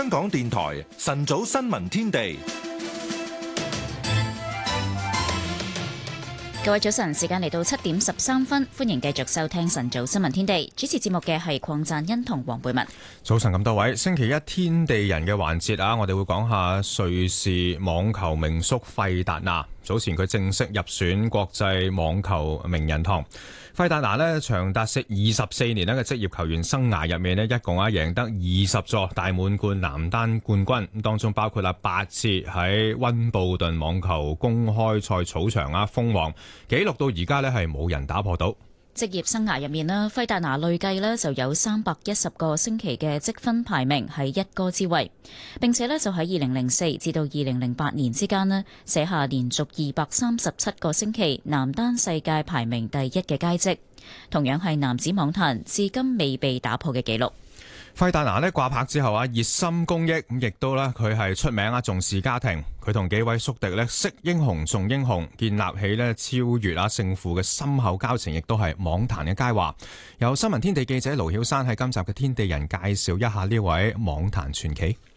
香港電台晨早新聞天地。 各位早晨，時間嚟到7:13，歡迎繼續收聽晨早新聞天地。主持節目嘅係鄺贊恩同黃貝文。 早晨咁多位，星期一天地人嘅環節啊，我哋會講下瑞士網球名宿費達拿。早前佢正式入選國際網球名人堂。費達拿呢，長達24年嘅職業球員生涯入面呢，一共贏得20座大滿貫男單冠軍，當中包括8次喺溫布頓網球公開賽草場封王，紀錄到而家呢係冇人打破到。 職業生涯入面呢，費達拿累計呢就有310個星期嘅積分排名係一哥之位，並且呢就喺2004至到2008年之間呢寫下連續237個星期男單世界排名第一嘅佳績，同樣係男子網壇至今未被打破嘅紀錄。 費達拿掛拍之後熱心公益，咁亦都佢係出名重視家庭。佢同幾位宿敵識英雄重英雄，建立起超越勝負嘅深厚交情，亦都係網壇嘅佳話。由新聞天地記者盧曉珊喺今集嘅天地人介紹一下呢位網壇傳奇。